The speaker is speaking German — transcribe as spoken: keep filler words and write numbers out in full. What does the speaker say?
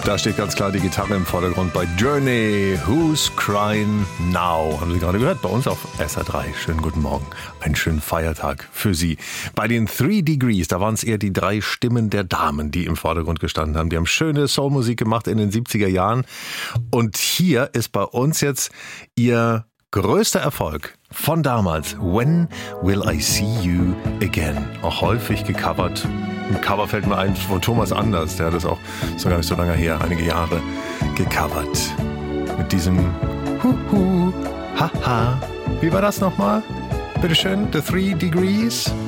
Da steht ganz klar die Gitarre im Vordergrund bei Journey. Who's Crying Now? Haben Sie gerade gehört? Bei uns auf S R drei. Schönen guten Morgen. Einen schönen Feiertag für Sie. Bei den Three Degrees, da waren es eher die drei Stimmen der Damen, die im Vordergrund gestanden haben. Die haben schöne Soulmusik gemacht in den siebziger Jahren. Und hier ist bei uns jetzt ihr größter Erfolg von damals. When Will I See You Again? Auch häufig gecovert. Ein Cover fällt mir ein von Thomas Anders. Der hat das auch so gar nicht so lange her, einige Jahre gecovert. Mit diesem Huhu, Haha. Wie war das nochmal? Bitteschön, The Three Degrees.